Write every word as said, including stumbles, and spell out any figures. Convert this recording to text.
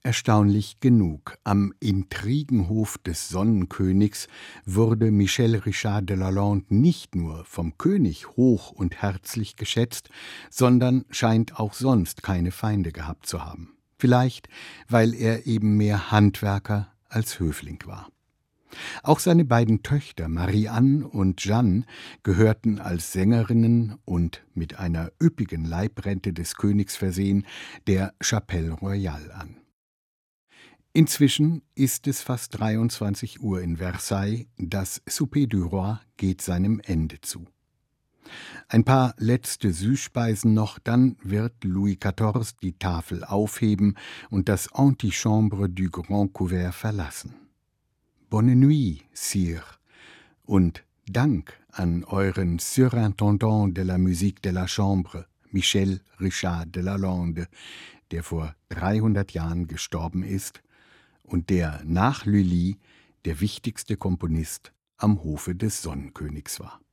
Erstaunlich genug, am Intrigenhof des Sonnenkönigs wurde Michel Richard de Lalande nicht nur vom König hoch und herzlich geschätzt, sondern scheint auch sonst keine Feinde gehabt zu haben. Vielleicht, weil er eben mehr Handwerker als Höfling war. Auch seine beiden Töchter Marie-Anne und Jeanne gehörten als Sängerinnen und mit einer üppigen Leibrente des Königs versehen der Chapelle Royale an. Inzwischen ist es fast dreiundzwanzig Uhr in Versailles, das Souper du Roi geht seinem Ende zu. Ein paar letzte Süßspeisen noch, dann wird Louis Quatorze die Tafel aufheben und das Antichambre du Grand Couvert verlassen. Bonne nuit, Sire, und Dank an euren Surintendant de la Musique de la Chambre, Michel Richard de Lalande, der vor dreihundert Jahren gestorben ist und der nach Lully der wichtigste Komponist am Hofe des Sonnenkönigs war.